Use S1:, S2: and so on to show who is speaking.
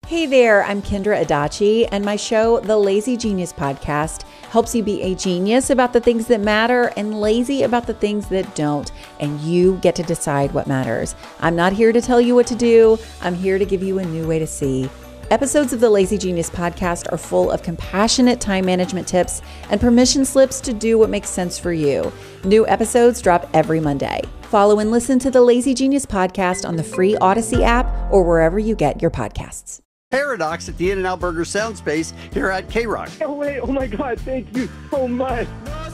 S1: Hey there, I'm Kendra Adachi, and my show, The Lazy Genius Podcast, helps you be a genius about the things that matter and lazy about the things that don't, and you get to decide what matters. I'm not here to tell you what to do. I'm here to give you a new way to see. Episodes of the Lazy Genius Podcast are full of compassionate time management tips and permission slips to do what makes sense for you. New episodes drop every Monday. Follow and listen to the Lazy Genius Podcast on the free Odyssey app or wherever you get your podcasts.
S2: Paradox at the In-N-Out Burger Sound Space here at K-Rock.
S3: Oh, wait. Oh, my God. Thank you so much.